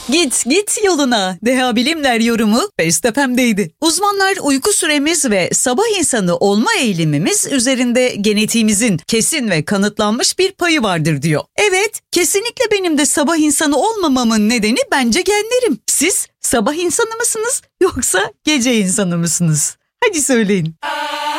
Git yoluna. Deha Bilimler yorumu Best FM'deydi. Uzmanlar uyku süremiz ve sabah insanı olma eğilimimiz üzerinde genetiğimizin kesin ve kanıtlanmış bir payı vardır diyor. Evet, kesinlikle benim de sabah insanı olmamamın nedeni bence genlerim. Siz sabah insanı mısınız yoksa gece insanı mısınız? Hadi söyleyin.